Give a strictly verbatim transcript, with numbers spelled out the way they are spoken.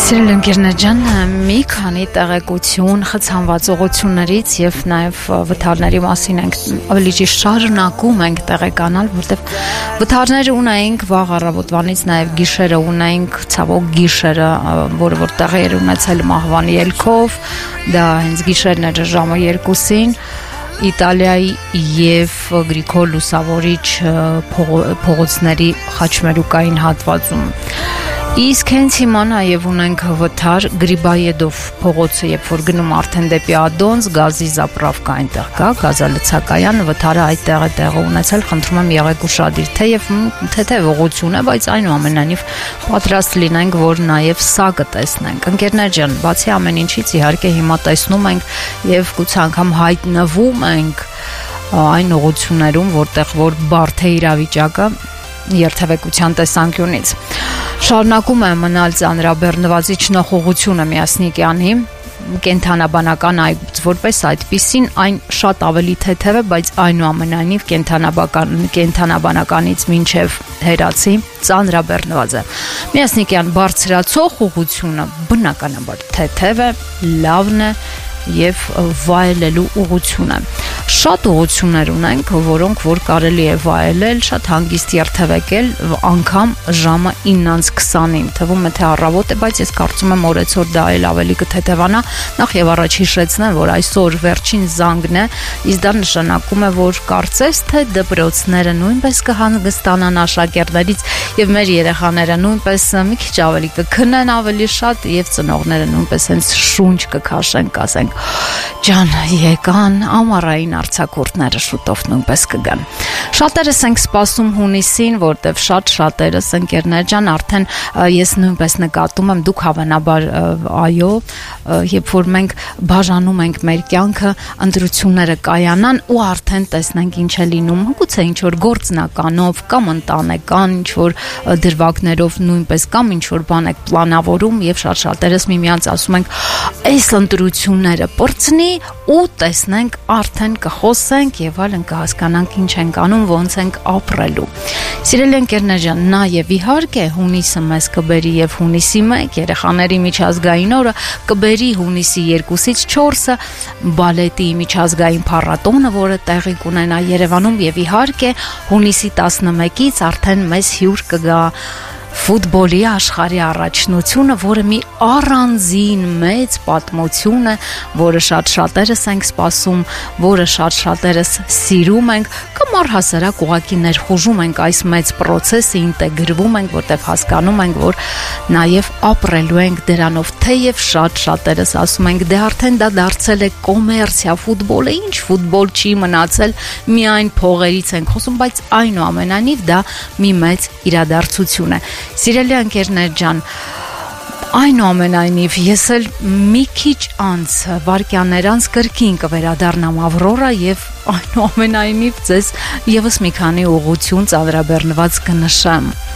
Սիրելի ընկերներ ջան, մի քանի տեղեկություն խցանվածողություններից եւ նաեւ վթարների մասին ենք ավելի ճիշտ շարունակում ենք տեղեկանալ, որտեղ վթարները ունենք վաղ առավոտվանից նաեւ գիշերը ունենք, ցավոք գիշերը, որը որ տեղի էր ունեցել մահվան ելքով, դա հենց գիշերն էր ժամը երկուսին Իտալիայի եւ Գրիգոր Լուսավորիչ փողոցների խաչմերուկային հատվածում Իսկ հենց հիմա նաև ունենք վթար Գրիբայեդով փողոցը, երբ որ գնում արդեն դեպի Ադոնց, գազի զապրավկա այնտեղ կա, գազալցակայան, վթարը այդտեղ է տեղի ունեցել, խնդրում եմ եղեք ուշադիր, թեև թեթև ուղղություն է, բայց այնուամենայնիվ պատրաստ լինենք, որ նաև սա կտեսնենք։ Ընկերներ ջան, բացի ամեն ինչից, իհարկե հիմա տեսնում ենք եւ գուցե անգամ հայտնվում ենք այն ուղղություններում, որտեղ որ բարդ է իրավիճակը երթևեկության տեսանկյունից։ Շարունակում է մնալ ծանրաբեռնվածի ճնախողությունը Միասնիկյանի կենթանաբանական այգուց որպես այդպիսին այն շատ ավելի թեթև է, բայց այնուամենայնիվ կենթանաբանական կենթանաբանականից մինչև հերացի ծանրաբեռնված է։ Միասնիկյան բարձրացող ուղղությունը բնականաբար թեթև է, լավն է եւ վայելելու ուղղությունը։ Շատ ուղղություններ ունենք, որոնք որ կարելի է վայելել, շատ հանգիստ երթևեկել անգամ ժամը ինը քսանին։ Թվում է թե առավոտ է, բայց ես կարծում եմ օրեցօր դա էլ ավելի կթեթևանա։ Նախ եւ առաջ հիշեցնեմ, որ այսօր վերջին զանգն է, իսկ դա նշանակում է, որ կարծես թե դպրոցները նույնպես կհանգստանան աշակերտներից եւ մեր երեխաները նույնպես մի քիչ ավելի կքնեն ավելի շատ եւ ծնողները նույնպես հենց շունչ կքաշեն, կասեն Ջան, եկան ամառային արձակուրդները շուտով նույնպես կգան։ Շատերս ենք սպասում հունիսին, որտեվ շատ շատերս ընկերներ ջան, արդեն ես նույնպես նկատում եմ, դուք հավանաբար այո, երբ որ մենք բաժանում ենք մեր կյանքը, ընտրությունները կայանան ու արդեն տեսնենք ինչ է լինում, գուցե ինչ որ գործնականով կամ ընտանեկան, ինչ որ դրվագներով նույնպես կամ ինչ որ բան եք պլանավորում եւ շատ շատերս միմյանց ասում ենք, այս ընտրությունները պրծնի ու տեսնենք արդեն կխոսենք եւ այլն կհասկանանք ինչ ենք անում, ոնց ենք ապրելու։ Սիրելի ընկերներ ջան, նաեւ իհարկե հունիսը մեզ կբերի եւ հունիսի մեկ երեխաների միջազգային օրը կբերի հունիսի երկուսից չորսը բալետի միջազգային փառատոնը, որը տեղի կունենա Երևանում եւ իհարկե հունիսի տասնմեկից արդեն մեզ հյուր կգա ֆուտբոլի աշխարհի առաջնությունը, որը մի առանձին մեծ պատմություն է, որը շատ շատերս ենք սպասում, որը շատ շատերս սիրում ենք, կամ առհասարակ ուղղակի ներխուժում ենք այս մեծ process-ը, ինտեգրվում ենք, որտեղ հասկանում ենք, որ նաև ապրելու ենք դրանով, թեև շատ շատերս ասում ենք, դե արդեն դա դարձել է կոմերցիա, ֆուտբոլը, ինչ ֆուտբոլ չի մնացել, միայն փողերից ենք խոսում, բայց այնուամենայնիվ դա մի մեծ իրադարձություն է։ Սիրելի ընկերներ ջան, այնուամենայնիվ ես էլ մի քիչ անց վարքյաններ անց կրկին կվերադառնամ Ավրորա եւ այնուամենայնիվ ձեզ եւս մի քանի ուղղություն ծանրաբեռնված կնշեմ։